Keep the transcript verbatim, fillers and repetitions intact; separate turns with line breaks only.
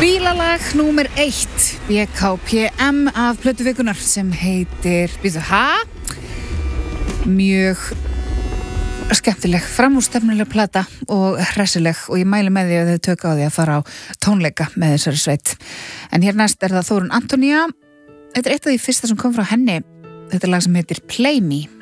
Bílalag númer eitt B K P M af plötu vikunar sem heitir Býtu, ha? Mjög skemmtileg, framúrstefnuleg plata og hressileg og ég mæli með því að þau tökka á því að fara á tónleika með þessari sveit. En hér næst er það Þórunn Antonía. Þetta er eitt af því fyrsta sem kom frá henni. Þetta er lag sem heitir Play Me.